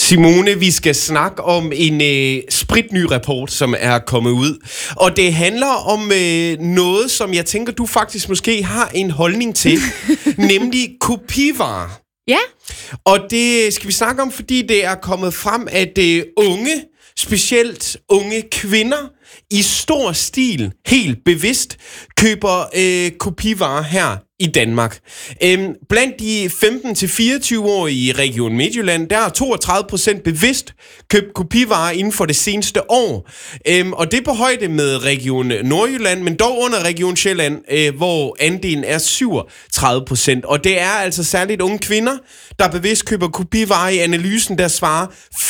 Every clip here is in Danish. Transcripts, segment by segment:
Simone, vi skal snakke om en spritny rapport, som er kommet ud. Og det handler om noget, som jeg tænker, du faktisk måske har en holdning til, nemlig kopivarer. Ja. Og det skal vi snakke om, fordi det er kommet frem, at unge, specielt unge kvinder, i stor stil, helt bevidst, køber kopivarer her i Danmark. Blandt de 15-24-årige i Region Midtjylland, der er 32% bevidst købt kopivarer inden for det seneste år. Og det er på højde med Region Nordjylland, men dog under Region Sjælland, hvor andelen er 37%. Og det er altså særligt unge kvinder, der bevidst køber kopivarer. I analysen, der svarer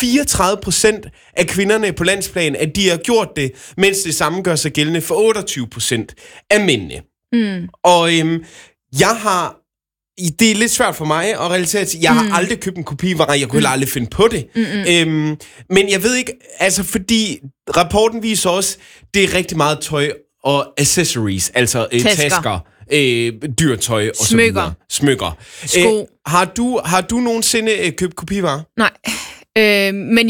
34% af kvinderne på landsplan, at de har gjort det, mens det samme gør sig gældende for 28% af mændene. Og jeg har... Det er lidt svært for mig at relatere til. Jeg har aldrig købt en kopivare. Jeg kunne heller aldrig finde på det. Men jeg ved ikke... Altså, fordi rapporten viser også, det er rigtig meget tøj og accessories. Altså tasker, dyrtøj og smykker. Sko. Har du nogensinde købt kopivarer? Nej. Men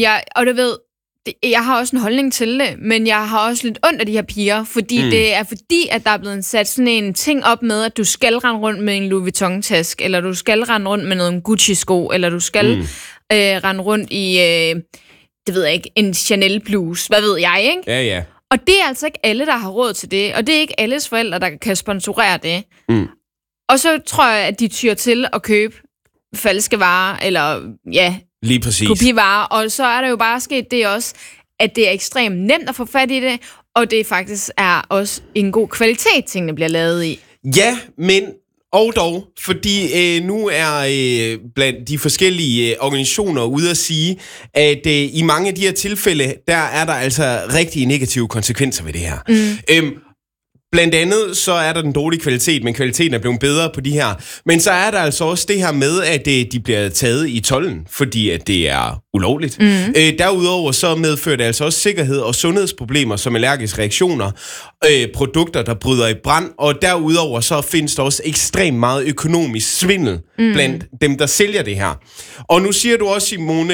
jeg har også en holdning til det, men jeg har også lidt ondt af de her piger, fordi det er fordi, at der er blevet sat sådan en ting op med, at du skal rende rundt med en Louis Vuitton-taske, eller du skal rende rundt med noget Gucci-sko, eller du skal rende rundt i, det ved jeg ikke, en Chanel-bluse, hvad ved jeg, ikke? Ja. Og det er altså ikke alle, der har råd til det, og det er ikke alles forældre, der kan sponsorere det. Og så tror jeg, at de tyr til at købe falske varer, eller lige præcis. Kopivarer, og så er der jo bare sket det også, at det er ekstremt nemt at få fat i det, og det faktisk er også en god kvalitet, tingene bliver lavet i. Ja, men og dog, fordi nu er blandt de forskellige organisationer ude at sige, at i mange af de her tilfælde, der er der altså rigtig negative konsekvenser ved det her. Blandt andet så er der den dårlige kvalitet, men kvaliteten er blevet bedre på de her. Men så er der altså også det her med, at de bliver taget i tolden, fordi at det er ulovligt. Derudover så medfører det altså også sikkerhed og sundhedsproblemer som allergiske reaktioner, produkter, der bryder i brand, og derudover så findes der også ekstremt meget økonomisk svindel blandt dem, der sælger det her. Og nu siger du også, Simone,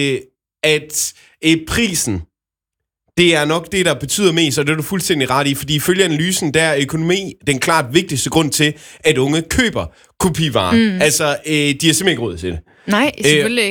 at prisen, det er nok det, der betyder mest, og det er du fuldstændig ret i, fordi ifølge analysen, der er økonomi den klart vigtigste grund til, at unge køber kopivarer. Altså, de har simpelthen ikke råd til det. Nej, selvfølgelig ikke.